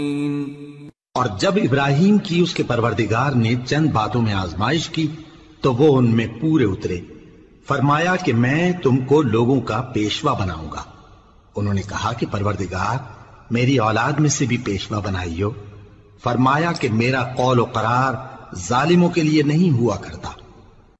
और जब इब्राहिम की उसके परवरदिगार ने चंद बातों में आजमाइश की तो वो उनमें पूरे उतरे। फरमाया कि मैं तुमको लोगों का पेशवा बनाऊंगा। उन्होंने कहा कि परवरदिगार, मेरी औलाद में से भी पेशवा बनाइयो। फरमाया कि मेरा कौल और करार जालिमों के लिए नहीं हुआ करता।